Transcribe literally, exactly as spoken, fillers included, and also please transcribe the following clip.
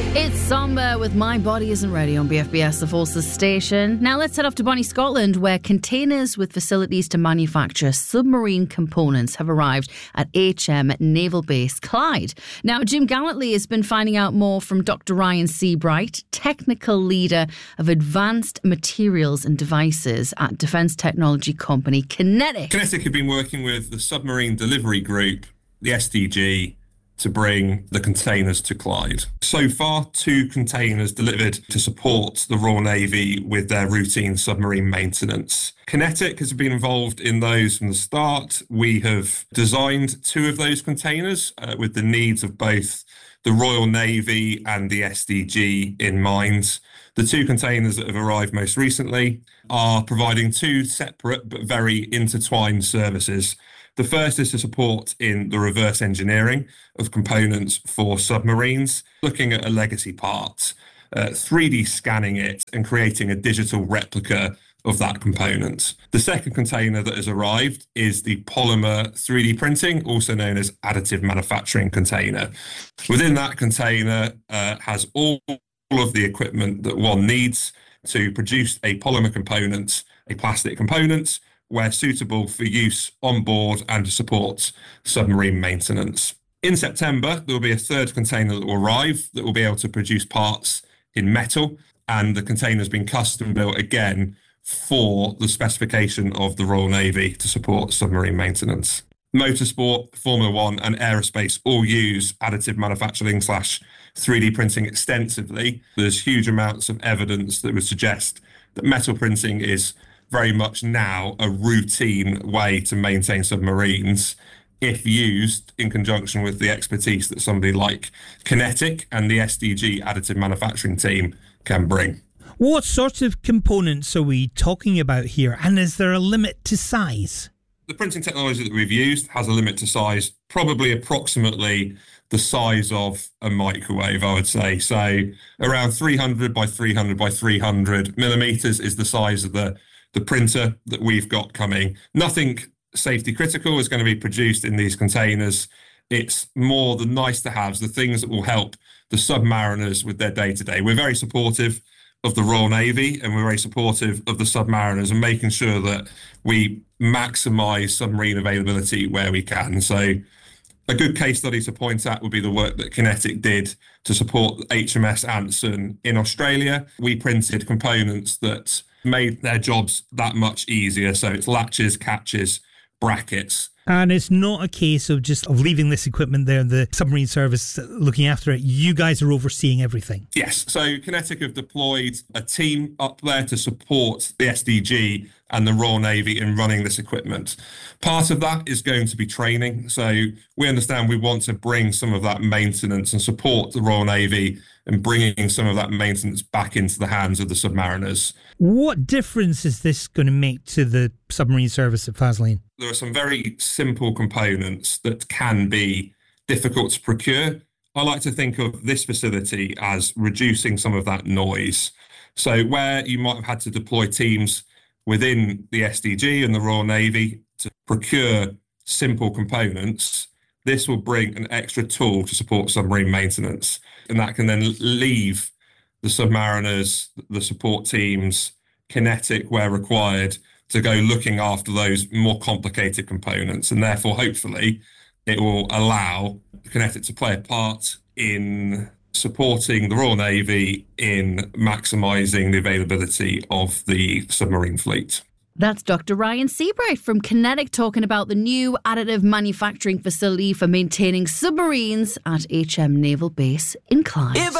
It's Samba with My Body Isn't Ready on B F B S, the Forces station. Now let's head off to Bonnie, Scotland, where containers with facilities to manufacture submarine components have arrived at H M Naval Base Clyde. Now, Jim Gallantley has been finding out more from Doctor Ryan Seabright, technical leader of advanced materials and devices at defence technology company QinetiQ. QinetiQ have been working with the Submarine Delivery Group, the S D G, to bring the containers to Clyde. So far, two containers delivered to support the Royal Navy with their routine submarine maintenance. QinetiQ has been involved in those from the start. We have designed two of those containers uh, with the needs of both the Royal Navy and the S D G in mind. The two containers that have arrived most recently are providing two separate but very intertwined services. The first is to support in the reverse engineering of components for submarines, looking at a legacy part, uh, three D scanning it and creating a digital replica of that component. The second container that has arrived is the polymer three D printing, also known as additive manufacturing container. Within that container uh, has all of the equipment that one needs to produce a polymer component, a plastic component, where suitable for use on board and to support submarine maintenance. In September, there will be a third container that will arrive that will be able to produce parts in metal, and the container has been custom built again for the specification of the Royal Navy to support submarine maintenance. Motorsport, Formula One and aerospace all use additive manufacturing slash three D printing extensively. There's huge amounts of evidence that would suggest that metal printing is very much now a routine way to maintain submarines if used in conjunction with the expertise that somebody like QinetiQ and the S D G additive manufacturing team can bring. What sort of components are we talking about here, and is there a limit to size? The printing technology that we've used has a limit to size, probably approximately the size of a microwave, I would say. So around three hundred by three hundred by three hundred millimetres is the size of the the printer that we've got coming. Nothing safety critical is going to be produced in these containers. It's more the nice to haves, the things that will help the submariners with their day to day. We're very supportive of the Royal Navy and we're very supportive of the submariners and making sure that we maximise submarine availability where we can. So a good case study to point at would be the work that QinetiQ did to support H M S Anson in Australia. We printed components that made their jobs that much easier. So it's latches, catches, brackets. And it's not a case of just of leaving this equipment there, the submarine service looking after it. You guys are overseeing everything. Yes. So QinetiQ have deployed a team up there to support the S D G and the Royal Navy in running this equipment. Part of that is going to be training. So we understand we want to bring some of that maintenance and support the Royal Navy and bringing some of that maintenance back into the hands of the submariners. What difference is this going to make to the submarine service at Faslane? There are some very simple components that can be difficult to procure. I like to think of this facility as reducing some of that noise. So where you might have had to deploy teams within the S D G and the Royal Navy to procure simple components, this will bring an extra tool to support submarine maintenance. And that can then leave the submariners, the support teams, QinetiQ where required, to go looking after those more complicated components. And therefore, hopefully, it will allow QinetiQ to play a part in supporting the Royal Navy in maximising the availability of the submarine fleet. That's Doctor Ryan Seabright from QinetiQ talking about the new additive manufacturing facility for maintaining submarines at H M Naval Base in Clyde.